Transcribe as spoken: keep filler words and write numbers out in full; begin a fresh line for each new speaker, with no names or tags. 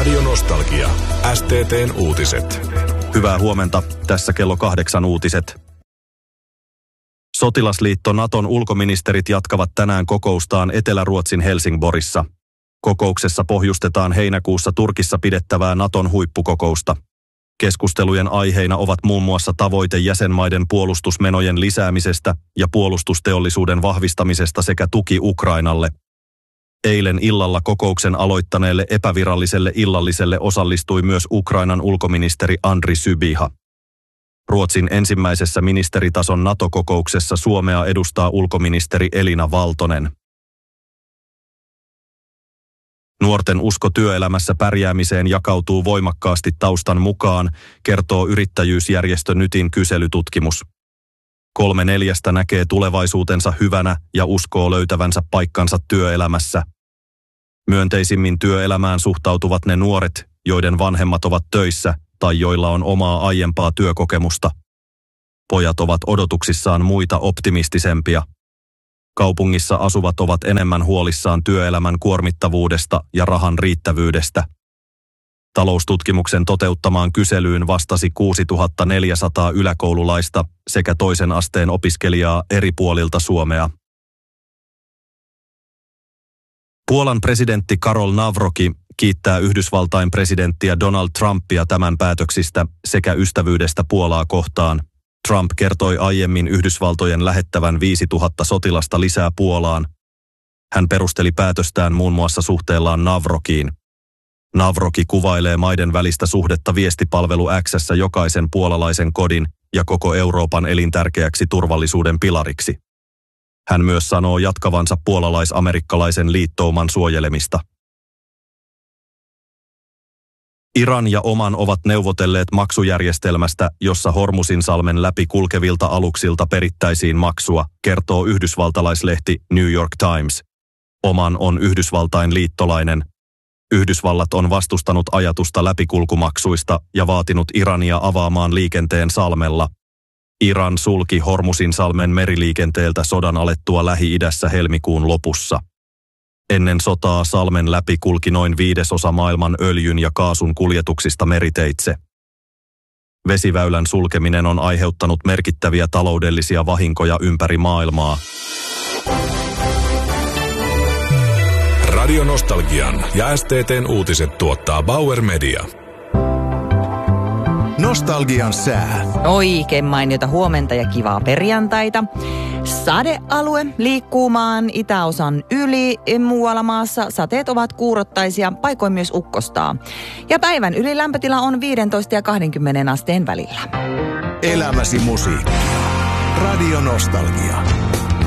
Radio Nostalgia. S T T:n uutiset.
Hyvää huomenta. Tässä kello kahdeksan uutiset. Sotilasliitto Naton ulkoministerit jatkavat tänään kokoustaan Etelä-Ruotsin Helsingborissa. Kokouksessa pohjustetaan heinäkuussa Turkissa pidettävää Naton huippukokousta. Keskustelujen aiheina ovat muun muassa tavoite jäsenmaiden puolustusmenojen lisäämisestä ja puolustusteollisuuden vahvistamisesta sekä tuki Ukrainalle. Eilen illalla kokouksen aloittaneelle epäviralliselle illalliselle osallistui myös Ukrainan ulkoministeri Andri Sybiha. Ruotsin ensimmäisessä ministeritason NATO-kokouksessa Suomea edustaa ulkoministeri Elina Valtonen. Nuorten usko työelämässä pärjäämiseen jakautuu voimakkaasti taustan mukaan, kertoo yrittäjyysjärjestö Nytin kyselytutkimus. Kolme neljästä näkee tulevaisuutensa hyvänä ja uskoo löytävänsä paikkansa työelämässä. Myönteisimmin työelämään suhtautuvat ne nuoret, joiden vanhemmat ovat töissä tai joilla on omaa aiempaa työkokemusta. Pojat ovat odotuksissaan muita optimistisempia. Kaupungissa asuvat ovat enemmän huolissaan työelämän kuormittavuudesta ja rahan riittävyydestä. Taloustutkimuksen toteuttamaan kyselyyn vastasi kuusituhatta neljäsataa yläkoululaista sekä toisen asteen opiskelijaa eri puolilta Suomea. Puolan presidentti Karol Nawrocki kiittää Yhdysvaltain presidenttiä Donald Trumpia tämän päätöksistä sekä ystävyydestä Puolaa kohtaan. Trump kertoi aiemmin Yhdysvaltojen lähettävän viisituhatta sotilasta lisää Puolaan. Hän perusteli päätöstään muun muassa suhteellaan Nawrockiin. Nawrocki kuvailee maiden välistä suhdetta viestipalvelu X:ssä jokaisen puolalaisen kodin ja koko Euroopan elintärkeäksi turvallisuuden pilariksi. Hän myös sanoo jatkavansa puolalais-amerikkalaisen liittouman suojelemista. Iran ja Oman ovat neuvotelleet maksujärjestelmästä, jossa Hormuzinsalmen läpi kulkevilta aluksilta perittäisiin maksua, kertoo yhdysvaltalaislehti New York Times. Oman on Yhdysvaltain liittolainen. Yhdysvallat on vastustanut ajatusta läpikulkumaksuista ja vaatinut Irania avaamaan liikenteen salmella. Iran sulki Hormuzinsalmen meriliikenteeltä sodan alettua Lähi-idässä helmikuun lopussa. Ennen sotaa salmen läpi kulki noin viidesosa maailman öljyn ja kaasun kuljetuksista meriteitse. Vesiväylän sulkeminen on aiheuttanut merkittäviä taloudellisia vahinkoja ympäri maailmaa.
Radio Nostalgian ja S T T:n uutiset tuottaa Bauer Media.
Nostalgian sää.
Oikein mainiota huomenta ja kivaa perjantaita. Sadealue liikkuu maan itäosan yli. Muualla maassa sateet ovat kuurottaisia, paikoin myös ukkostaa. Ja päivän ylilämpötila on viisitoista ja kaksikymmentä asteen välillä.
Elämäsi musiikki. Radio Nostalgia.